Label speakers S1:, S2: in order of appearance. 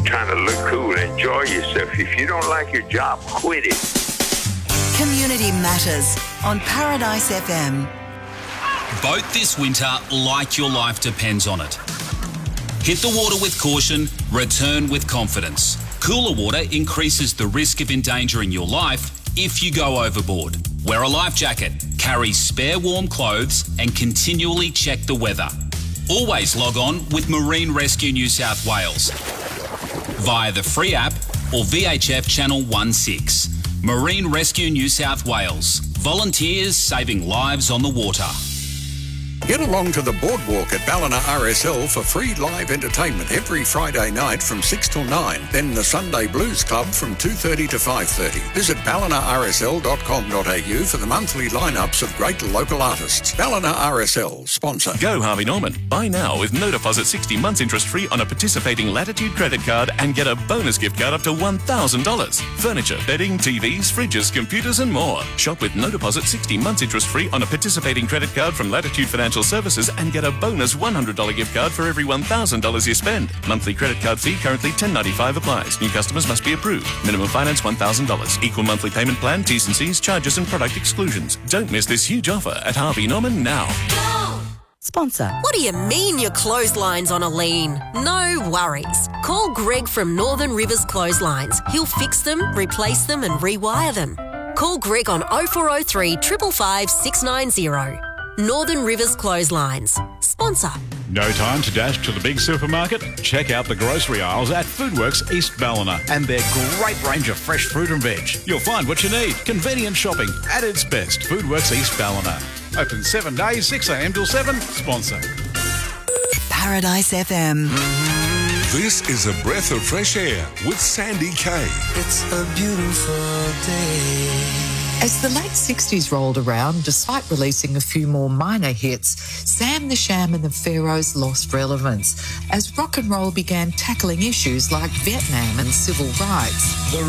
S1: trying to look cool, enjoy yourself. If you don't like your job, quit it.
S2: Community Matters on Paradise FM.
S3: Boat this winter like your life depends on it. Hit the water with caution, return with confidence. Cooler water increases the risk of endangering your life if you go overboard. Wear a life jacket, carry spare warm clothes and continually check the weather. Always log on with Marine Rescue New South Wales via the free app or VHF Channel 16. Marine Rescue New South Wales. Volunteers saving lives on the water.
S4: Get along to the Boardwalk at Ballina RSL for free live entertainment every Friday night from 6 till 9. Then the Sunday Blues Club from 2:30 to 5:30. Visit ballinarsl.com.au for the monthly lineups of great local artists. Ballina RSL, sponsor.
S5: Go Harvey Norman. Buy now with no deposit 60 months interest free on a participating Latitude credit card and get a bonus gift card up to $1,000. Furniture, bedding, TVs, fridges, computers and more. Shop with no deposit 60 months interest free on a participating credit card from Latitude Financial Services and get a bonus $100 gift card for every $1,000 you spend. Monthly credit card fee currently $10.95 applies. New customers must be approved. Minimum finance $1,000. Equal monthly payment plan, T's and C's, charges and product exclusions. Don't miss this huge offer at Harvey Norman now.
S6: Sponsor.
S7: What do you mean your clothesline's on a lean? No worries. Call Greg from Northern Rivers Clotheslines. He'll fix them, replace them and rewire them. Call Greg on 0403 555 690. Northern Rivers Clotheslines. Sponsor.
S8: No time to dash to the big supermarket? Check out the grocery aisles at Foodworks East Ballina and their great range of fresh fruit and veg. You'll find what you need. Convenient shopping at its best. Foodworks East Ballina. Open 7 days, 6 a.m. till 7. Sponsor.
S2: Paradise FM.
S9: This is a breath of fresh air with Sandy Kay.
S10: It's a beautiful day.
S11: As the late 60s rolled around, despite releasing a few more minor hits, Sam the Sham and the Pharaohs lost relevance as rock and roll began tackling issues like Vietnam and civil rights.
S9: The